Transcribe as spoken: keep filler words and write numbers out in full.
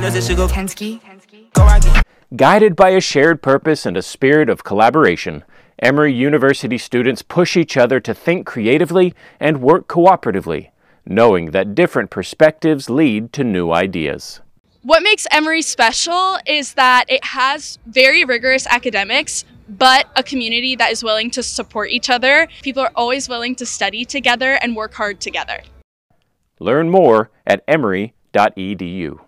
does it should go Tensky. Go Rocky. Guided by a shared purpose and a spirit of collaboration, Emory University students push each other to think creatively and work cooperatively, knowing that different perspectives lead to new ideas. What makes Emory special is that it has very rigorous academics, but a community that is willing to support each other. People are always willing to study together and work hard together. Learn more at emory dot e d u.